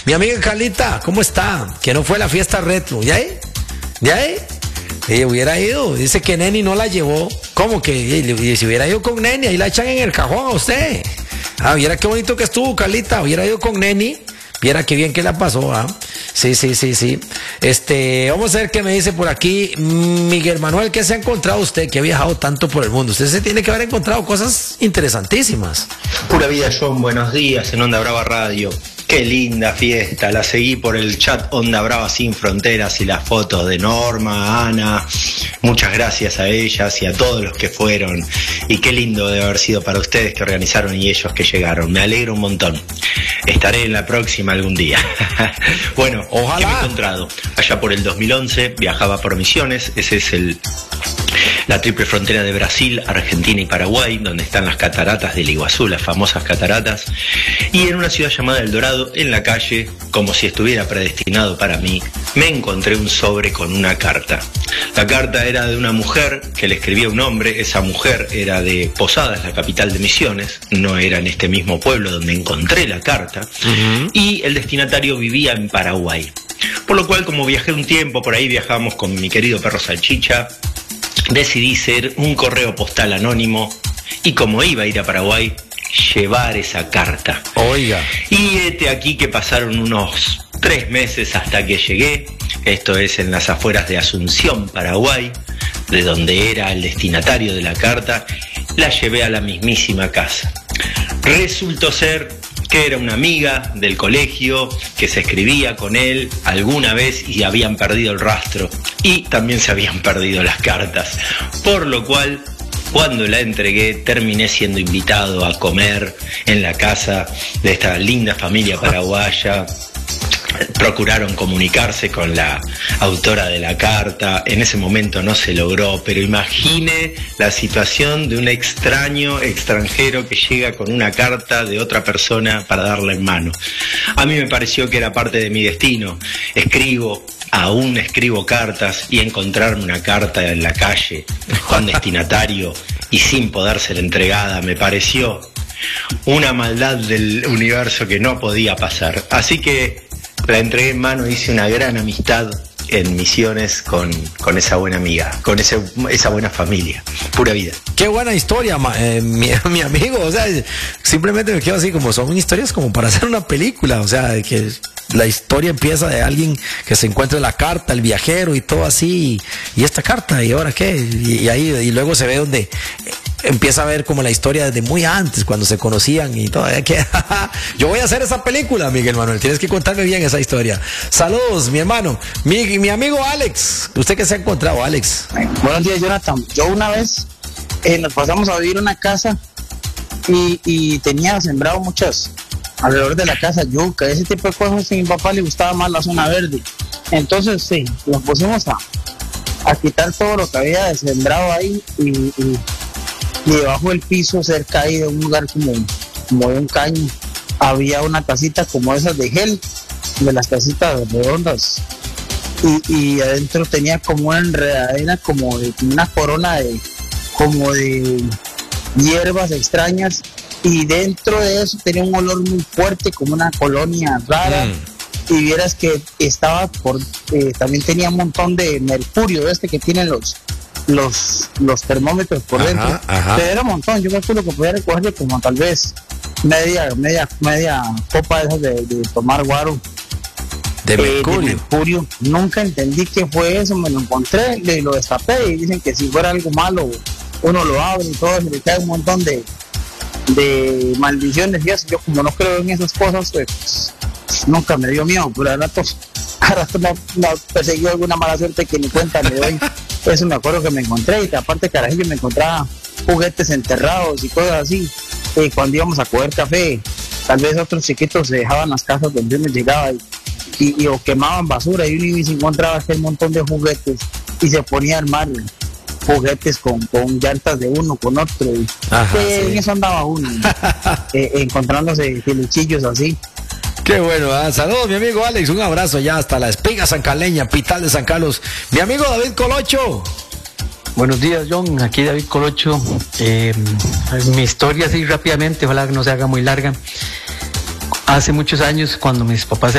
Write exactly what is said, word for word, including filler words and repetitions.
Mi amiga Carlita, ¿cómo está? Que no fue a la fiesta retro. ¿Ya ahí? ¿Ya ahí? Eh, hubiera ido. Dice que Neni no la llevó. ¿Cómo que? Y si hubiera ido con Neni, ahí la echan en el cajón a usted. Ah, viera qué bonito que estuvo, Carlita. Hubiera ido con Neni. Viera qué bien que la pasó, ¿ah? Sí, sí, sí, sí. Este, vamos a ver qué me dice por aquí Miguel Manuel. ¿Qué se ha encontrado usted que ha viajado tanto por el mundo? Usted se tiene que haber encontrado cosas interesantísimas. Pura vida, John, buenos días en Onda Brava Radio. Qué linda fiesta, la seguí por el chat Onda Brava Sin Fronteras y las fotos de Norma, Ana. Muchas gracias a ellas y a todos los que fueron. Y qué lindo debe haber sido para ustedes que organizaron y ellos que llegaron. Me alegro un montón. Estaré en la próxima algún día. Bueno, ojalá. ¿Qué me he encontrado? Allá por el dos mil once viajaba por Misiones. Ese es el... la triple frontera de Brasil, Argentina y Paraguay, donde están las cataratas del Iguazú, las famosas cataratas, y en una ciudad llamada El Dorado, en la calle, como si estuviera predestinado para mí, me encontré un sobre con una carta. La carta era de una mujer que le escribía un hombre. Esa mujer era de Posadas, la capital de Misiones, no era en este mismo pueblo donde encontré la carta, uh-huh. Y el destinatario vivía en Paraguay. Por lo cual, como viajé un tiempo, por ahí viajábamos con mi querido perro Salchicha, decidí ser un correo postal anónimo y como iba a ir a Paraguay, llevar esa carta. Oiga. Y este aquí que pasaron unos tres meses hasta que llegué. Esto es en las afueras de Asunción, Paraguay, de donde era el destinatario de la carta. La llevé a la mismísima casa. Resultó ser que era una amiga del colegio, que se escribía con él alguna vez y habían perdido el rastro. Y también se habían perdido las cartas. Por lo cual, cuando la entregué, terminé siendo invitado a comer en la casa de esta linda familia paraguaya. Procuraron comunicarse con la autora de la carta. En ese momento no se logró, pero imagine la situación de un extraño extranjero que llega con una carta de otra persona para darla en mano. A mí me pareció que era parte de mi destino. Escribo, aún escribo cartas, y encontrarme una carta en la calle con destinatario y sin poder ser entregada me pareció una maldad del universo que no podía pasar. Así que la entregué en mano, hice una gran amistad en Misiones con, con esa buena amiga, con ese, esa buena familia. Pura vida. Qué buena historia, eh, mi, mi amigo. O sea, simplemente me quedo así, como son historias como para hacer una película. O sea, de que la historia empieza de alguien que se encuentra la carta, el viajero y todo así, y, y esta carta, ¿y ahora qué? Y, y ahí y luego se ve donde empieza a ver como la historia desde muy antes, cuando se conocían y todo. Que, yo voy a hacer esa película, Miguel Manuel. Tienes que contarme bien esa historia. Saludos, mi hermano. Mi, mi amigo Alex. ¿Usted qué se ha encontrado, Alex? Buenos días, Jonathan. Yo una vez eh, nos pasamos a vivir en una casa y, y tenía sembrado muchas alrededor de la casa, yuca, ese tipo de cosas. A mi papá le gustaba más la zona verde. Entonces, sí, nos pusimos a, a quitar todo lo que había sembrado ahí y, y y debajo del piso, cerca ahí de un lugar como, como de un caño, había una tacita como esas de gel, de las tacitas redondas, y, y adentro tenía como una enredadera, como de una corona de como de hierbas extrañas, y dentro de eso tenía un olor muy fuerte, como una colonia rara. Mm. Y vieras que estaba por eh, también tenía un montón de mercurio, este que tienen los los los termómetros por ajá, dentro, ajá. Pero era un montón. Yo calculo que podía recogerle como tal vez media media media copa de esas de, de tomar guaro de mercurio. Eh, de mercurio. Nunca entendí qué fue eso, me lo encontré, le lo destapé y dicen que si fuera algo malo uno lo abre y todo, se le cae un montón de de maldiciones y eso. Yo como no creo en esas cosas, pues nunca me dio miedo, pero al rato, al rato me, me persiguió alguna mala suerte que ni cuenta me doy. Eso me acuerdo que me encontré, y aparte carajillo me encontraba juguetes enterrados y cosas así. Eh, cuando íbamos a coger café, tal vez otros chiquitos se dejaban las casas donde uno llegaba y, y, y o quemaban basura, y uno se encontraba aquel montón de juguetes y se ponía a armar juguetes con, con llantas de uno con otro y ajá, eh, sí. En eso andaba uno eh, encontrándose peluchillos así. Qué bueno, ¿eh? Saludos, mi amigo Alex, un abrazo ya hasta la Espiga Sancaleña, Pital de San Carlos. Mi amigo David Colocho. Buenos días, John, aquí David Colocho. Eh, mi historia así rápidamente, ojalá que no se haga muy larga. Hace muchos años, cuando mis papás